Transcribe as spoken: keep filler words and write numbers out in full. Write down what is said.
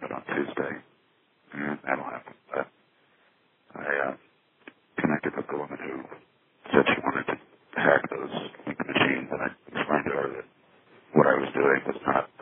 it on Tuesday. Mm, that'll happen. But I uh, connected with the woman who said she wanted to hack those link machines, and I explained to her that what I was doing was not